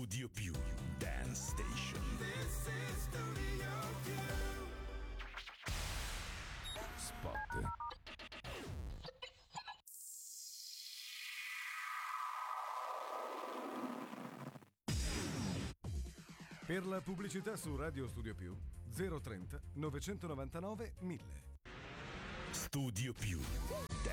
Studio Più Dance Station. This is Studio Più. Spot. Per la pubblicità su Radio Studio Più 030 999 1000. Studio Più